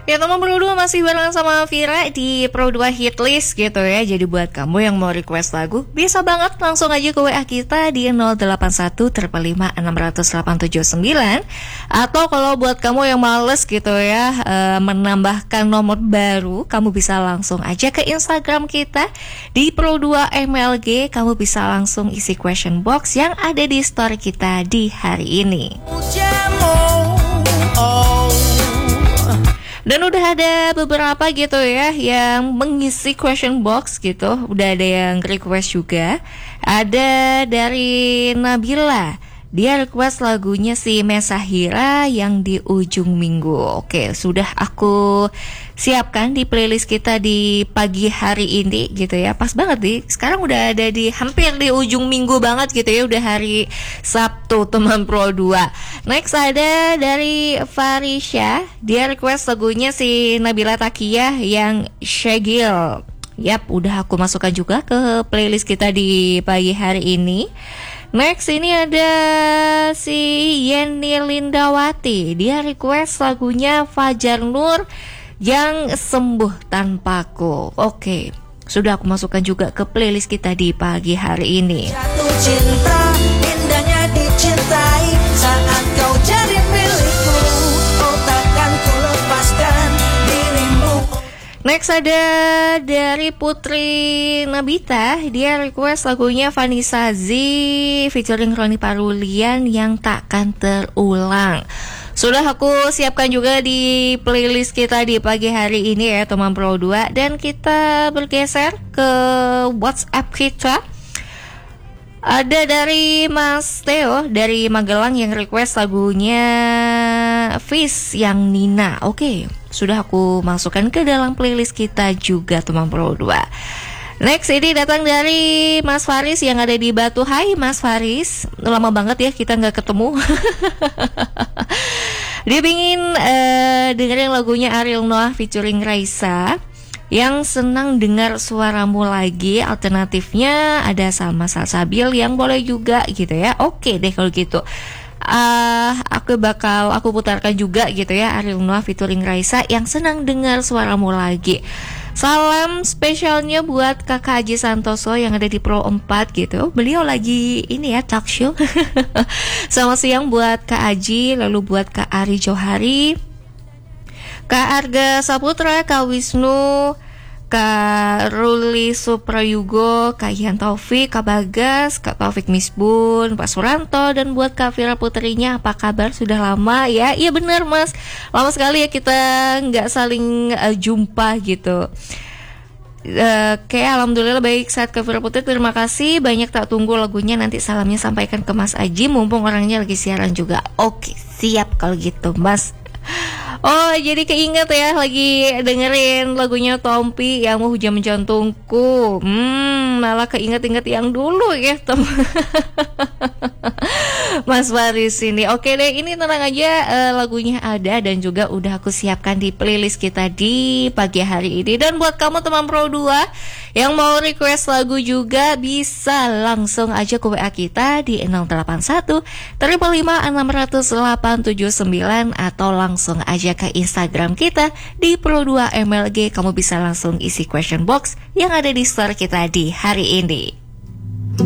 Ya teman Pro 2 masih bareng sama Vira di Pro 2 Hitlist gitu ya. Jadi buat kamu yang mau request lagu, bisa banget langsung aja ke WA kita di 081 555 60879. Atau kalau buat kamu yang males gitu ya, menambahkan nomor baru, kamu bisa langsung aja ke Instagram kita di Pro 2 MLG. Kamu bisa langsung isi question box yang ada di story kita di hari ini. Dan udah ada beberapa gitu ya yang mengisi question box gitu. Udah ada yang request juga. Ada dari Nabila. Dia request lagunya si Mesahira yang di ujung minggu. Oke, sudah aku siapkan di playlist kita di pagi hari ini gitu ya. Pas banget nih, sekarang udah ada di hampir di ujung minggu banget gitu ya. Udah hari Sabtu teman Pro 2. Next ada dari Farisha. Dia request lagunya si Nabila Takiyah yang Shagil. Yap, udah aku masukkan juga ke playlist kita di pagi hari ini. Next ini ada si Yeni Lindawati. Dia request lagunya Fajar Nur yang Sembuh Tanpaku. Oke, sudah aku masukkan juga ke playlist kita di pagi hari ini. Jatuh cinta, indahnya dicintai saat kau jadi milikku. Oh takkan ku lepaskan dirimu. Next ada dari Putri Nabita. Dia request lagunya Vanessa Z featuring Roni Parulian yang takkan terulang. Sudah aku siapkan juga di playlist kita di pagi hari ini ya teman Pro 2. Dan kita bergeser ke WhatsApp kita. Ada dari Mas Theo dari Magelang yang request lagunya Fish yang Nina. Oke, sudah aku masukkan ke dalam playlist kita juga teman Pro 2. Next ini datang dari Mas Faris yang ada di Batu. Hai Mas Faris, lama banget ya kita nggak ketemu. Dia pingin dengerin lagunya Ariel Noah featuring Raisa yang senang dengar suaramu lagi. Alternatifnya ada Salma Salsabil yang boleh juga gitu ya. Oke deh kalau gitu. Aku putarkan juga gitu ya Ariel Noah featuring Raisa yang senang dengar suaramu lagi. Salam spesialnya buat Kakak Aji Santoso yang ada di Pro 4 gitu. Beliau lagi ini ya talk show. Selamat siang buat Kak Aji, lalu buat Kak Ari Johari, Kak Arga Saputra, Kak Wisnu, Kak Ruli Suprayugo, Kak Ian Taufik, Kak Bagas, Kak Taufik Misbun, Pak Suranto, dan buat Kak Vira putrinya, apa kabar? Sudah lama ya? Iya benar Mas, lama sekali ya kita nggak saling jumpa gitu. Oke, alhamdulillah baik saat Kak Vira Putri, terima kasih banyak. Tak tunggu lagunya, nanti salamnya sampaikan ke Mas Aji, mumpung orangnya lagi siaran juga. Oke, siap kalau gitu Mas. Oh, jadi keinget ya lagi dengerin lagunya Tompi yang Mau Hujan Menjantungku. Malah keinget-inget yang dulu ya teman. Mas Faris ini. Oke deh, ini tenang aja, lagunya ada dan juga udah aku siapkan di playlist kita di pagi hari ini. Dan buat kamu teman Pro 2 yang mau request lagu juga bisa langsung aja ke WA kita di 081 355 60879 atau langsung aja ke Instagram kita di Pro 2 MLG. Kamu bisa langsung isi question box yang ada di story kita di hari ini.